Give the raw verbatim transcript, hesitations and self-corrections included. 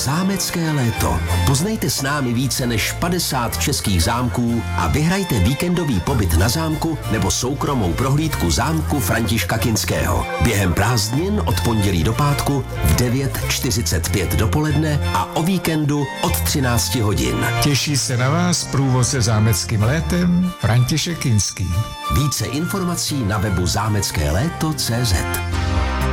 zámecké léto. Poznejte s námi více než padesát českých zámků a vyhrajte víkendový pobyt na zámku nebo soukromou prohlídku zámku Františka Kinského. Během prázdnin od pondělí do pátku v devět čtyřicet pět dopoledne a o víkendu od třináct hodin. Těší se na vás průvodce zámeckým létem František Kinský. Více informací na webu zámecké léto tečka cé zet.